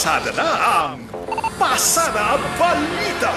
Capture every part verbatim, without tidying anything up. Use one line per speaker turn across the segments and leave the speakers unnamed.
Pasada na ang Pasada Balita.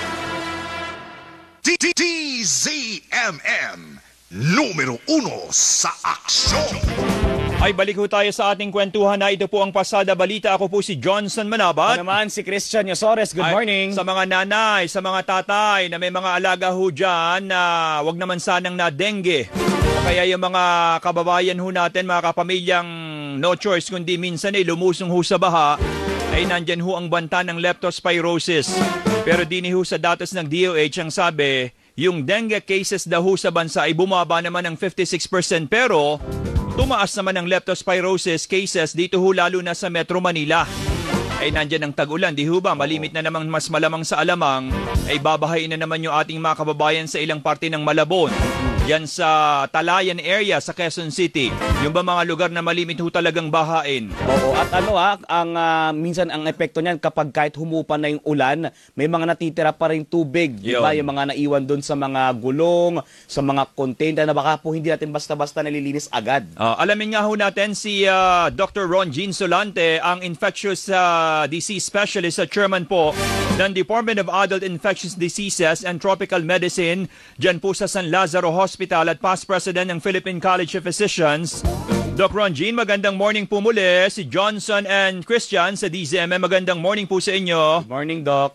D Z M M, numero uno sa aksyon.
Ay balik ho tayo sa ating kwentuhan na ito po ang Pasada Balita. Ako po si Johnson Manabat.
Ako naman si Christian Yosores. Good morning.
Ay, sa mga nanay, sa mga tatay na may mga alaga ho dyan na wag naman sanang na dengue. O kaya yung mga kababayan ho natin, mga kapamilyang no choice kundi minsan ay lumusong ho sa baha, ay nandyan ho ang banta ng leptospirosis. Pero dini ho sa datos ng D O H ang sabi, yung dengue cases daw ho sa bansa ay bumaba naman ng fifty-six percent pero tumaas naman ang leptospirosis cases dito ho lalo na sa Metro Manila. Ay nandyan ang tag-ulan, di ho ba? Malimit na naman mas malamang sa alamang, ay babahain na naman yung ating mga kababayan sa ilang parte ng Malabon. Yan sa Talayan area sa Quezon City. Yung ba mga lugar na malimit ho talagang bahain?
Oo, at ano ah, ang uh, minsan ang epekto niyan kapag kahit humupa na yung ulan, may mga natitira pa rin tubig, di ba? Yung mga naiwan doon sa mga gulong, sa mga container na baka po hindi natin basta-basta nalilinis agad.
Uh, alamin nga ho natin si uh, Doctor Ron Jean Solante, ang infectious uh, disease specialist at chairman po ng Department of Adult Infectious Diseases and Tropical Medicine dyan po sa San Lazaro Hospital at past president ng Philippine College of Physicians. Doc Ron Jean, magandang morning po muli. Si Johnson and Christian sa D Z M M, magandang morning po sa inyo.
Good morning, Doc.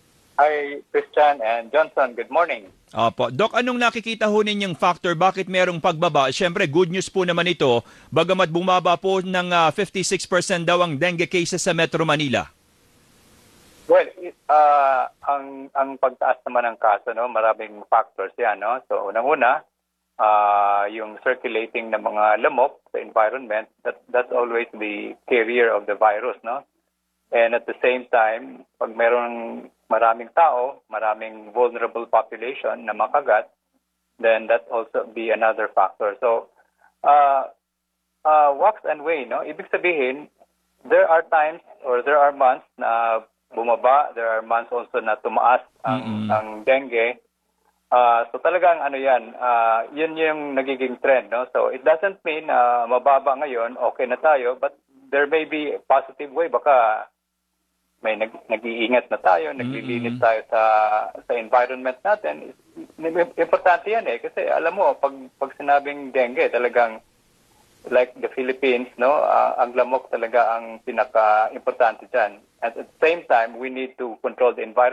Hi, Christian and Johnson. Good morning.
Opo. Doc, anong nakikita ho ninyong factor? Bakit merong pagbaba? Siyempre, good news po naman ito. Bagamat bumaba po ng uh, fifty-six percent daw ang dengue cases sa Metro Manila.
Well, uh, ang ang pagtaas naman ng kaso, no, maraming factors 'yan, no. So unang-una, uh, yung circulating na mga lamok sa environment, that that's always the carrier of the virus, no. And at the same time, pag mayroong maraming tao, maraming vulnerable population na makagat, then that also be another factor. So uh, uh, wax and wane, no. Ibig sabihin, there are times or there are months na bumaba, there are months also na tumaas ang, mm-hmm. ang dengue. Uh, so talagang ano yan, uh, yun yung nagiging trend. No? So it doesn't mean uh, mababa ngayon, okay na tayo, but there may be a positive way. Baka may nag, nag-iingat na tayo, naglilinis mm-hmm. tayo sa sa environment natin. Importante yan eh, kasi alam mo, pag, pag sinabing dengue, talagang like the Philippines, no, uh, ang lamok talaga ang pinaka-importante dyan. At at the same time, we need to control the environment.